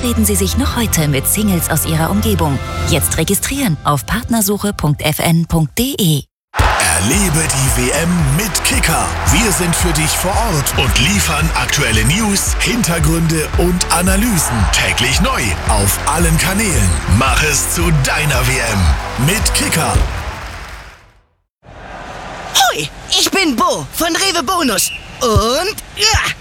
verabreden Sie sich noch heute mit Singles aus Ihrer Umgebung. Jetzt registrieren auf partnersuche.fn.de. Erlebe die WM mit Kicker. Wir sind für dich vor Ort und liefern aktuelle News, Hintergründe und Analysen täglich neu auf allen Kanälen. Mach es zu deiner WM mit Kicker. Hoi, ich bin Bo von Rewe Bonus und ja,